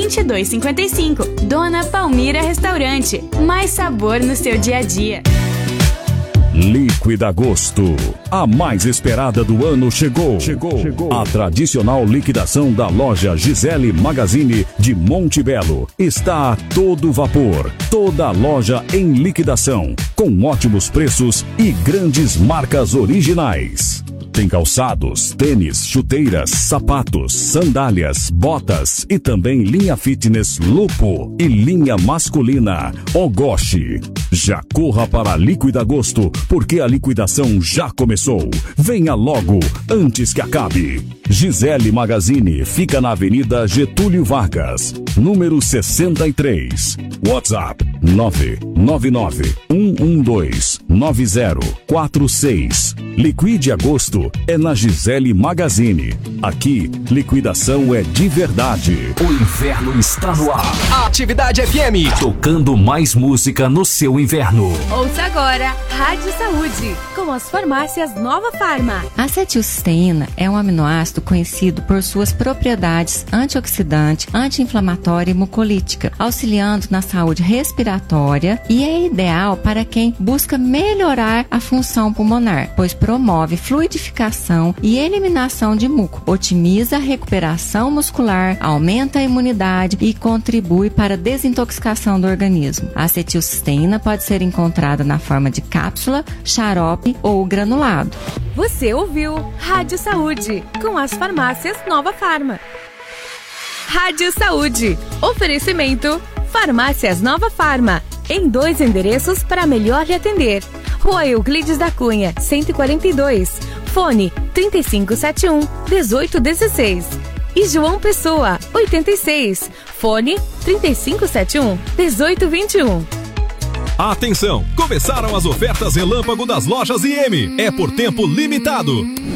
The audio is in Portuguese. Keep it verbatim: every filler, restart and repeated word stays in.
vinte e dois cinquenta e cinco. Dona Palmira Restaurante. Mais sabor no seu dia a dia. Liquida Agosto. A mais esperada do ano chegou. Chegou. Chegou. A tradicional liquidação da loja Gisele Magazine de Monte Belo está a todo vapor. Toda a loja em liquidação, com ótimos preços e grandes marcas originais. Tem calçados, tênis, chuteiras, sapatos, sandálias, botas e também linha fitness Lupo e linha masculina Ogoshi. Já corra para a Liquida Agosto, porque a liquidação já começou. Venha logo, antes que acabe. Gisele Magazine fica na Avenida Getúlio Vargas, número sessenta e três. WhatsApp nove nove nove, um um dois, nove zero quatro seis. Liquide Agosto é na Gisele Magazine. Aqui, liquidação é de verdade. O inverno está no ar. Atividade F M. Tocando mais música no seu inverno. Ouça agora Rádio Saúde, com as farmácias Nova Farma. A acetilcisteína é um aminoácido conhecido por suas propriedades antioxidante, anti-inflamatória e mucolítica, auxiliando na saúde respiratória e é ideal para quem busca melhorar a função pulmonar, pois promove fluidificação e eliminação de muco, otimiza a recuperação muscular, aumenta a imunidade e contribui para a desintoxicação do organismo. A acetilcisteína pode ser encontrada na forma de cápsula, xarope ou granulado. Você ouviu Rádio Saúde, com as farmácias Nova Farma. Rádio Saúde. Oferecimento Farmácias Nova Farma. Em dois endereços para melhor lhe atender. Rua Euclides da Cunha, cento e quarenta e dois. Fone trinta e cinco setenta e um, dezoito dezesseis. E João Pessoa, oitenta e seis. Fone trinta e cinco setenta e um, dezoito vinte e um. Atenção! Começaram as ofertas relâmpago das lojas I M. É por tempo limitado.